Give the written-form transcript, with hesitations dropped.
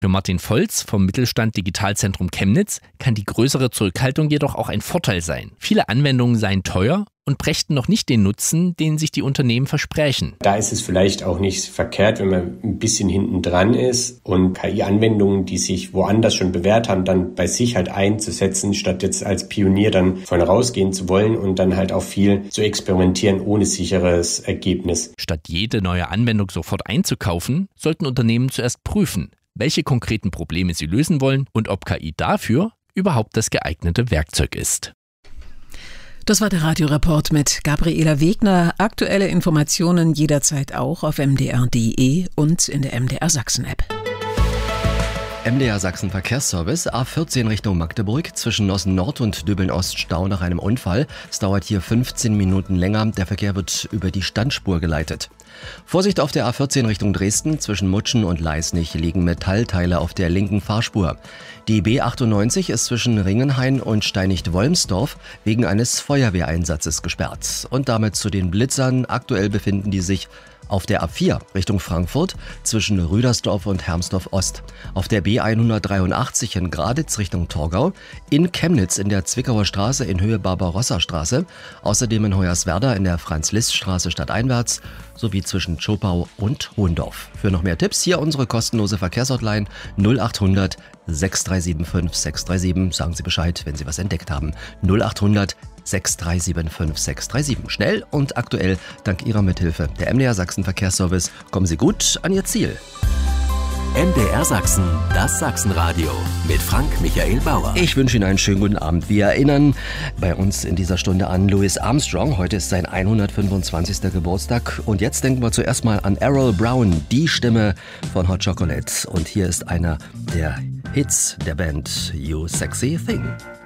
Für Martin Volz vom Mittelstand Digitalzentrum Chemnitz kann die größere Zurückhaltung jedoch auch ein Vorteil sein. Viele Anwendungen seien teuer und brächten noch nicht den Nutzen, den sich die Unternehmen versprechen. Da ist es vielleicht auch nicht verkehrt, wenn man ein bisschen hinten dran ist und KI-Anwendungen, die sich woanders schon bewährt haben, dann bei sich halt einzusetzen, statt jetzt als Pionier dann vorne rausgehen zu wollen und dann halt auch viel zu experimentieren ohne sicheres Ergebnis. Statt jede neue Anwendung sofort einzukaufen, sollten Unternehmen zuerst prüfen, welche konkreten Probleme sie lösen wollen und ob KI dafür überhaupt das geeignete Werkzeug ist. Das war der Radioreport mit Gabriela Wegner. Aktuelle Informationen jederzeit auch auf mdr.de und in der MDR Sachsen-App. MDR Sachsen Verkehrsservice, A14 Richtung Magdeburg, zwischen Nossen Nord und Döbeln Ost Stau nach einem Unfall. Es dauert hier 15 Minuten länger, der Verkehr wird über die Standspur geleitet. Vorsicht auf der A14 Richtung Dresden, zwischen Mutschen und Leisnig liegen Metallteile auf der linken Fahrspur. Die B98 ist zwischen Ringenhain und Steinicht-Wolmsdorf wegen eines Feuerwehreinsatzes gesperrt. Und damit zu den Blitzern, aktuell befinden die sich auf der A4 Richtung Frankfurt zwischen Rüdersdorf und Hermsdorf Ost, auf der B183 in Graditz Richtung Torgau, in Chemnitz in der Zwickauer Straße in Höhe Barbarossa-Straße, außerdem in Hoyerswerda in der Franz-Liszt-Straße stadteinwärts sowie zwischen Zschopau und Hohendorf. Für noch mehr Tipps hier unsere kostenlose Verkehrshotline 0800 6375 637. Sagen Sie Bescheid, wenn Sie was entdeckt haben. 0800 6375 637. Schnell und aktuell dank Ihrer Mithilfe. Der MDR Sachsen Verkehrsservice. Kommen Sie gut an Ihr Ziel. MDR Sachsen, das Sachsenradio mit Frank-Michael Bauer. Ich wünsche Ihnen einen schönen guten Abend. Wir erinnern bei uns in dieser Stunde an Louis Armstrong. Heute ist sein 125. Geburtstag. Und jetzt denken wir zuerst mal an Errol Brown, die Stimme von Hot Chocolate. Und hier ist einer der Hits der Band You Sexy Thing.